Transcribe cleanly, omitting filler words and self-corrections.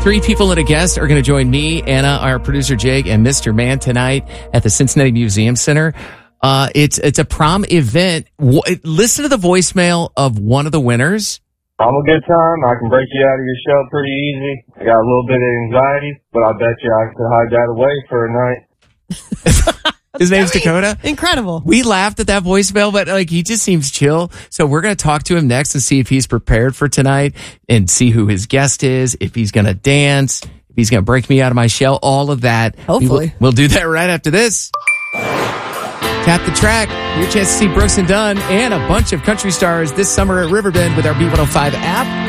3 people and a guest are going to join me, Anna, our producer Jake, and Mr. Man tonight at the Cincinnati Museum Center. It's a prom event. Listen to the voicemail of one of the winners. I'm a good time. I can break you out of your shell pretty easy. I got a little bit of anxiety, but I bet you I could hide that away for a night. His name's Dakota. Incredible. We laughed at that voicemail, but he just seems chill. So we're going to talk to him next and see if he's prepared for tonight and see who his guest is, if he's going to dance, if he's going to break me out of my shell, all of that. Hopefully. We'll do that right after this. Tap the track. Your chance to see Brooks and Dunn and a bunch of country stars this summer at Riverbend with our B105 app.